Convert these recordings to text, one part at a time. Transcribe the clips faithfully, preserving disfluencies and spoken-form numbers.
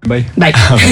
Bai. Bai.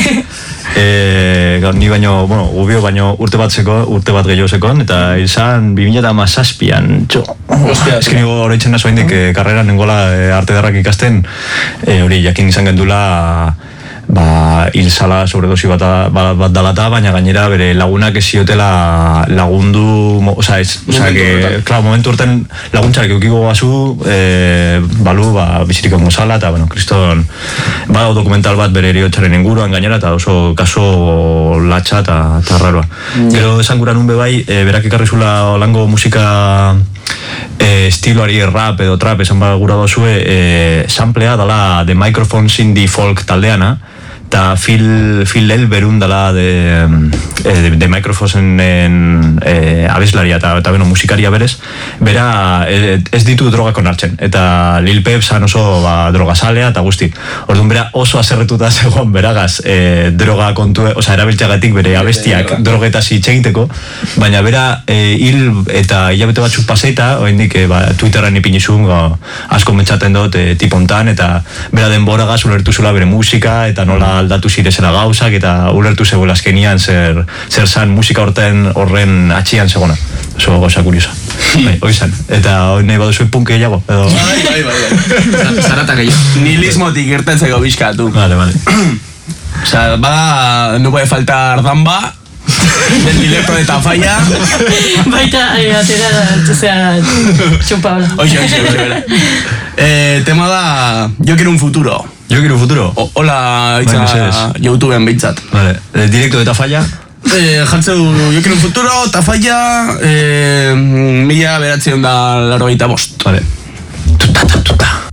E, ni baino, bueno, gubio baino urte batzeko, urte bat gehiago zekon, eta izan bi mila hamazazpian, txo. Ezken nigo horreitzen nazo indik, karrera nengola e, arte darrak ikasten, e, hori jakin izan gendula, ba, hil zala sobredosi bat, bat, bat dalata, baina gainera bere lagunak ez ziotela lagundu, oza, ez, oza, que, klar, momentu horten laguntzarik eukiko bazu, e, balu, ba, bizirik ongo zala, eta, bueno, kriston, ba, dokumental bat bere eriotxaren inguruan gainera, eta oso kaso latxa eta, eta raroa. Mm. Gero esan gura nun bebai, e, berak ekarri zula olango musika e, estiloari rap edo trap esan ba gura dozue, e, samplea dala The Microphones Indie Folk taldeana, eta Phil, Phil Elberun dela de, de, de Microphonen e, abeslaria eta, eta beno, musikaria berez, bera e, ez ditu drogak onartzen, eta Lil Peep zan oso ba, drogasalea eta guzti. Orduan bera oso aserretuta zegoen beragaz e, droga kontu, oza, erabiltzagatik bere abestiak drogetaz itxegiteko, baina bera e, hil eta hilabete batzuk paseita, oindik e, ba, Twitterren ipinizun asko mentzaten dut e, tipontan, eta bera denboragaz ulertu zula bere musika, eta nola aldatu zirezela gauzak, eta ulertu zegoela azkenian zer, zer zan musika horten horren atxian zegona. Oso goza kuriosa. Bai, oizan. Eta hori nahi baduzu punk gehiago. Edo... Bai, bai, bai. Zarata gehiago. Nihilismotik irtentzeko bizkatu. Vale, vale. Osa, bada, no puede faltar Damba, del directo de Tafalla. Baita, atera, osea, txupaola. Oixe, oixe, oixe, eh, tema da, yo quiero un futuro. Yo quiero un futuro? O, hola, itza, bueno, YouTubeen behintzat. Vale, el directo de Tafalla. Eh, jantzeu, yo quiero un futuro, Tafalla, eh, mila beratzen da laro gaita bost. Vale. Tuta, tuta, tuta.